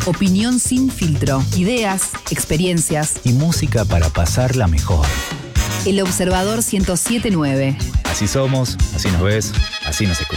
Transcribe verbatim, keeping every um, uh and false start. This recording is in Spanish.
Opinión sin filtro. Ideas, experiencias. Y música para pasarla mejor. El Observador ciento siete punto nueve. Así somos, así nos ves, así nos escuchás.